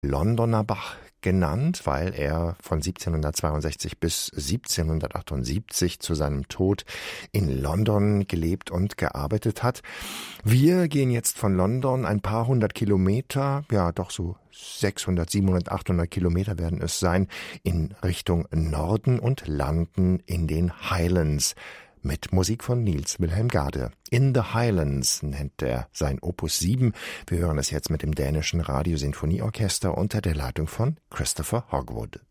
Londoner Bach genannt, weil er von 1762 bis 1778 zu seinem Tod in London gelebt und gearbeitet hat. Wir gehen jetzt von London ein paar hundert Kilometer, ja doch so 600, 700, 800 Kilometer werden es sein, in Richtung Norden und landen in den Highlands. Mit Musik von Niels Wilhelm Gade. In the Highlands nennt er sein Opus 7. Wir hören es jetzt mit dem dänischen Radiosinfonieorchester unter der Leitung von Christopher Hogwood.